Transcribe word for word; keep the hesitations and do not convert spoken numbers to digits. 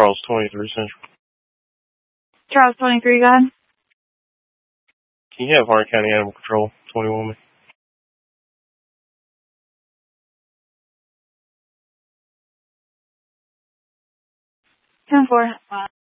Charles twenty-three Central. Charles twenty-three, go ahead. Can you have Hardin County Animal Control twenty-one with me? ten four.